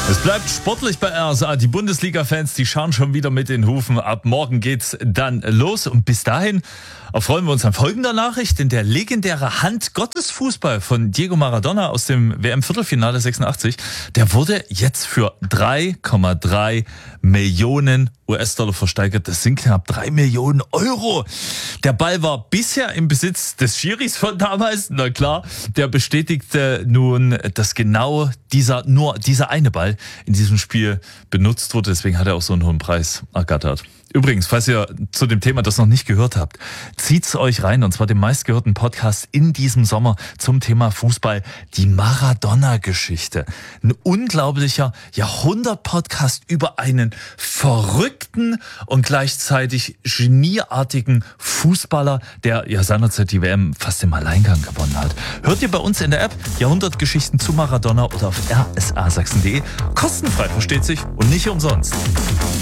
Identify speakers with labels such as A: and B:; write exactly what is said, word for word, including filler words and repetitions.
A: Es bleibt sportlich bei R S A. Die Bundesliga-Fans, die schauen schon wieder mit den Hufen. Ab morgen geht's dann los. Und bis dahin erfreuen wir uns an folgender Nachricht. Denn der legendäre Handgottesfußball von Diego Maradona aus dem W M-Viertelfinale sechsundachtzig, der wurde jetzt für drei Komma drei Millionen U S-Dollar versteigert. Das sind knapp drei Millionen Euro. Der Ball war bisher im Besitz des Schiris von damals. Na klar, der bestätigte nun, dass genau dieser, nur dieser eine Ball in diesem Spiel benutzt wurde. Deswegen hat er auch so einen hohen Preis ergattert. Übrigens, falls ihr zu dem Thema das noch nicht gehört habt, zieht's euch rein, und zwar den meistgehörten Podcast in diesem Sommer zum Thema Fußball, die Maradona-Geschichte. Ein unglaublicher Jahrhundert-Podcast über einen verrückten und gleichzeitig genieartigen Fußballer, der ja seinerzeit die W M fast im Alleingang gewonnen hat. Hört ihr bei uns in der App Jahrhundertgeschichten zu Maradona oder auf r s a sachsen punkt d e. Kostenfrei, versteht sich, und nicht umsonst.